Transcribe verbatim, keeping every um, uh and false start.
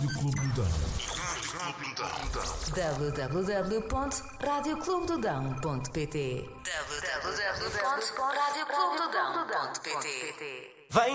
Rádio Clube do Dão. w w w ponto rádio clube do dão ponto p t w w w ponto rádio clube do dão ponto p t